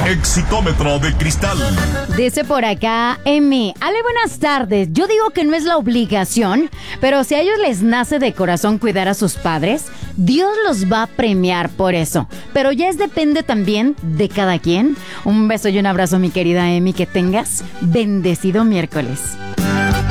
Exitómetro de cristal. Dice por acá, Emi, Ale, buenas tardes. Yo digo que no es la obligación, pero si a ellos les nace de corazón cuidar a sus padres, Dios los va a premiar por eso. Pero ya depende también de cada quien. Un beso y un abrazo, mi querida Emi, que tengas bendecido miércoles.